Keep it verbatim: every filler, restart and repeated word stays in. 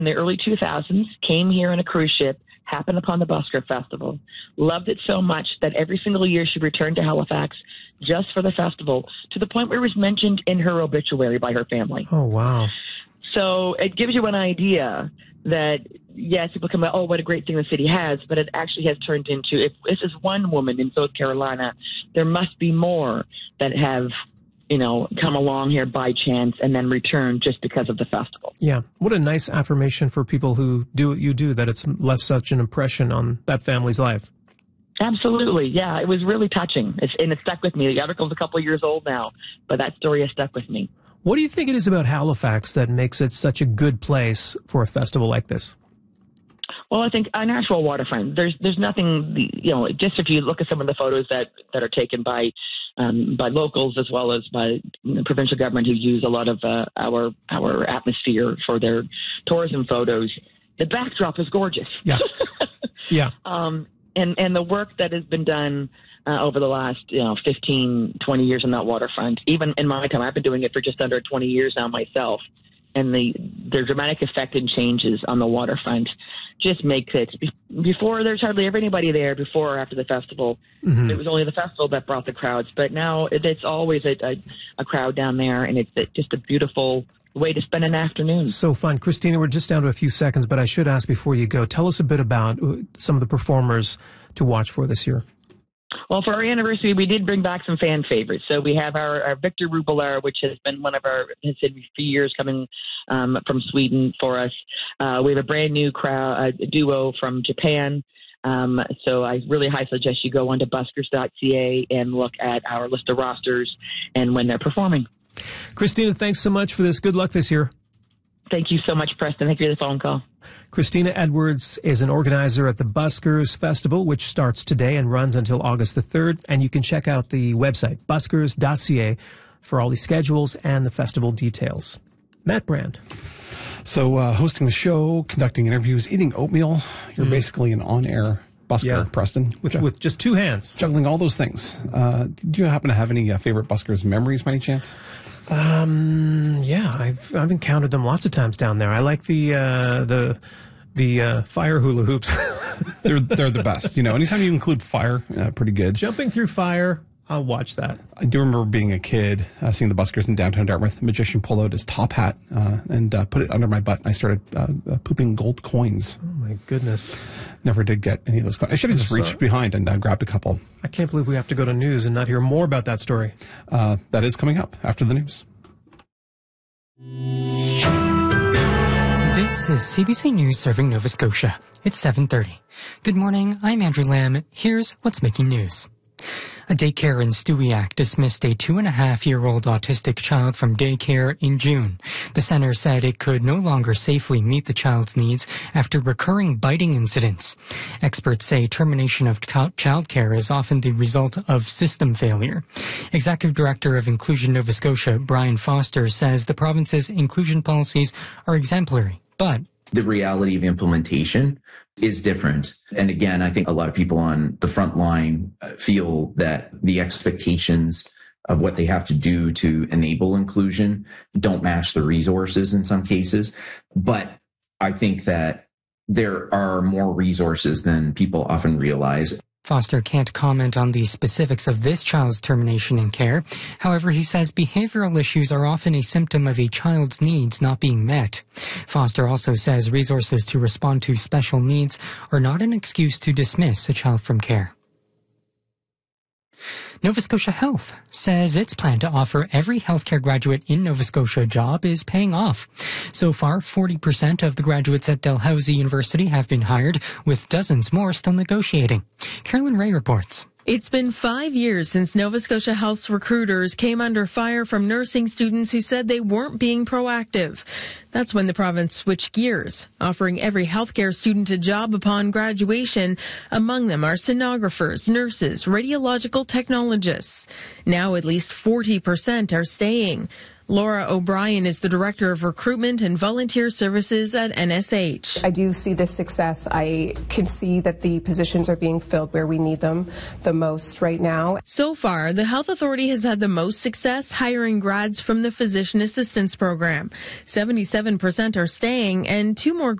in the early two thousands, came here on a cruise ship, happened upon the Busker Festival, loved it so much that every single year she returned to Halifax just for the festival, to the point where it was mentioned in her obituary by her family. Oh, wow. So it gives you an idea that, yes, people come out, oh, what a great thing the city has, but it actually has turned into, if this is one woman in South Carolina, there must be more that have, you know, come along here by chance and then return just because of the festival. Yeah. What a nice affirmation for people who do what you do, that it's left such an impression on that family's life. Absolutely. Yeah, it was really touching. It's, and it stuck with me. The article's a couple of years old now, but that story has stuck with me. What do you think it is about Halifax that makes it such a good place for a festival like this? Well, I think a natural waterfront. There's there's nothing, you know, just if you look at some of the photos that, that are taken by um, by locals as well as by the provincial government, who use a lot of uh, our our atmosphere for their tourism photos, the backdrop is gorgeous. Yeah. Yeah. um, and, and the work that has been done uh, over the last, you know, fifteen, twenty years on that waterfront, even in my time, I've been doing it for just under twenty years now myself. And the, the dramatic effect and changes on the waterfront just makes it, before there's hardly ever anybody there before or after the festival. Mm-hmm. It was only the festival that brought the crowds, but now it, it's always a, a, a crowd down there, and it's just a beautiful way to spend an afternoon. So fun. Christina, we're just down to a few seconds, but I should ask before you go, tell us a bit about some of the performers to watch for this year. Well, for our anniversary, we did bring back some fan favorites. So we have our, our Victor Rubelar, which has been one of our, has been a few years coming um, from Sweden for us. Uh, we have a brand new crowd, a duo from Japan. Um, so I really highly suggest you go onto buskers dot c a and look at our list of rosters and when they're performing. Christina, thanks so much for this. Good luck this year. Thank you so much, Preston. Thank you for the phone call. Christina Edwards is an organizer at the Buskers Festival, which starts today and runs until August the third. And you can check out the website, buskers dot c a, for all the schedules and the festival details. Matt Brand. So uh, hosting the show, conducting interviews, eating oatmeal, you're mm. basically an on-air busker, yeah. Preston. With, with just two hands. Juggling all those things. Uh, do you happen to have any uh, favorite Buskers memories by any chance? Um, yeah, I've I've encountered them lots of times down there. I like the uh, the the uh, fire hula hoops. they're they're the best. You know, anytime you include fire, uh, pretty good. Jumping through fire, I'll watch that. I do remember being a kid, uh, seeing the Buskers in downtown Dartmouth. The magician pulled out his top hat uh, and uh, put it under my butt, and I started uh, uh, pooping gold coins. Oh my goodness! Never Never did get any of those coins. I should have just reached behind and uh, grabbed a couple. I can't believe we have to go to news and not hear more about that story. Uh, that is coming up after the news. This is C B C News serving Nova Scotia. It's seven thirty. Good morning, I'm Andrew Lamb. Here's what's making news. A daycare in Stewiacke dismissed a two-and-a-half-year-old autistic child from daycare in June. The center said it could no longer safely meet the child's needs after recurring biting incidents. Experts say termination of childcare is often the result of system failure. Executive Director of Inclusion Nova Scotia, Brian Foster, says the province's inclusion policies are exemplary, but the reality of implementation is different. And again, I think a lot of people on the front line feel that the expectations of what they have to do to enable inclusion don't match the resources in some cases. But I think that there are more resources than people often realize. Foster can't comment on the specifics of this child's termination in care. However, he says behavioral issues are often a symptom of a child's needs not being met. Foster also says resources to respond to special needs are not an excuse to dismiss a child from care. Nova Scotia Health says its plan to offer every healthcare graduate in Nova Scotia a job is paying off. So far, forty percent of the graduates at Dalhousie University have been hired, with dozens more still negotiating. Carolyn Ray reports. It's been five years since Nova Scotia Health's recruiters came under fire from nursing students who said they weren't being proactive. That's when the province switched gears, offering every healthcare student a job upon graduation. Among them are sonographers, nurses, radiological technologists. Now at least forty percent are staying. Laura O'Brien is the Director of Recruitment and Volunteer Services at N S H. I do see this success. I can see that the positions are being filled where we need them the most right now. So far, the Health Authority has had the most success hiring grads from the Physician Assistance Program. seventy-seven percent are staying, and two more